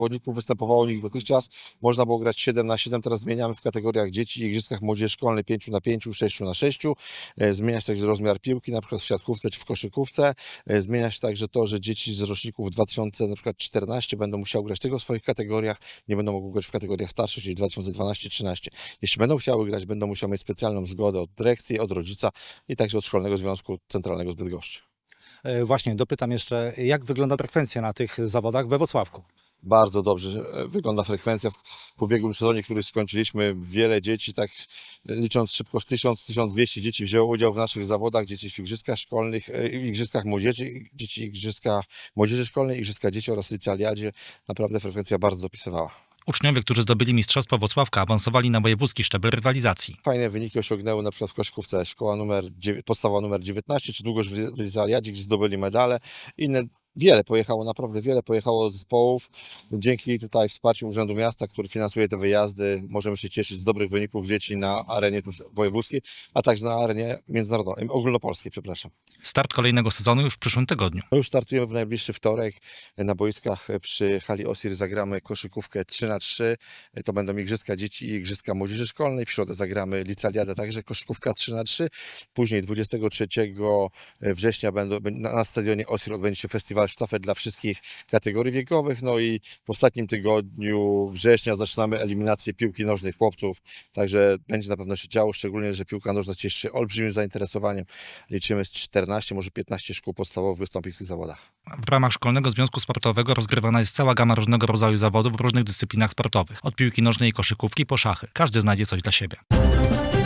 zawodników występowało u nich dotychczas. Można było grać 7-7, teraz zmieniamy w kategoriach dzieci i igrzyskach młodzieży szkolnej 5-5, 6-6. Zmienia się także rozmiar piłki, na przykład w siatkówce czy w koszykówce. Zmienia się także to, że dzieci z roczników 2014 będą musiały grać tylko w swoich kategoriach, nie będą mogły grać w kategoriach starszych, czyli 2012-13. Jeśli będą chciały grać, będą musiały mieć specjalną zgodę od dyrekcji, od rodzica i także od Szkolnego Związku Centralnego z Bydgoszczy. Właśnie, dopytam jeszcze, jak wygląda frekwencja na tych zawodach we Włocławku? Bardzo dobrze wygląda frekwencja. W ubiegłym sezonie, który skończyliśmy, wiele dzieci, tak licząc szybko, 1000-1200 dzieci wzięło udział w naszych zawodach. Dzieci w igrzyskach szkolnych, igrzyskach młodzieży, dzieci w igrzyskach młodzieży szkolnej, igrzyskach dzieci oraz licealiadzie. Naprawdę frekwencja bardzo dopisywała. Uczniowie, którzy zdobyli Mistrzostwo Włocławka, awansowali na wojewódzki szczebel rywalizacji. Fajne wyniki osiągnęły na przykład w koszykówce podstawowa numer 19, czy Długosz w licealiadzie, gdzie zdobyli medale. Inne naprawdę wiele pojechało zespołów. Dzięki tutaj wsparciu Urzędu Miasta, który finansuje te wyjazdy, możemy się cieszyć z dobrych wyników dzieci na arenie wojewódzkiej, a także na arenie międzynarodowej, ogólnopolskiej, przepraszam. Start kolejnego sezonu już w przyszłym tygodniu. Już startujemy w najbliższy wtorek. Na boiskach przy hali Osir zagramy koszykówkę 3x3. To będą igrzyska dzieci i igrzyska młodzieży szkolnej. W środę zagramy licealiadę, także koszykówka 3x3. Później 23 września na stadionie Osir odbędzie się festiwal sztafet dla wszystkich kategorii wiekowych. No i w ostatnim tygodniu września zaczynamy eliminację piłki nożnej chłopców. Także będzie na pewno się działo, szczególnie, że piłka nożna cieszy się olbrzymim zainteresowaniem. Liczymy z 14, może 15 szkół podstawowych wystąpi w tych zawodach. W ramach Szkolnego Związku Sportowego rozgrywana jest cała gama różnego rodzaju zawodów w różnych dyscyplinach sportowych. Od piłki nożnej i koszykówki po szachy. Każdy znajdzie coś dla siebie.